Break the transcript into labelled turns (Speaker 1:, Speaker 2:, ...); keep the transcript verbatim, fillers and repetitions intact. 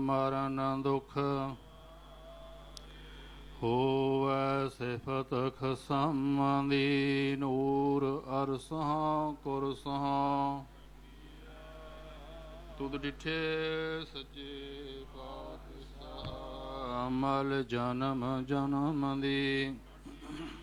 Speaker 1: ਮਰਨ ਦੁਖ ਹੋਵੈ ਸਿਫਤ ਖਸਮ ਦੀ ਨੂਰ ਅਰਸਹਾਂ ਕੁਰਸਹਾਂ ਤੁਧ ਡਿਠੇ ਸੱਚੇ ਪਾਤਸ਼ਾਹ ਮਲ ਜਨਮ ਜਨਮ ਦੀ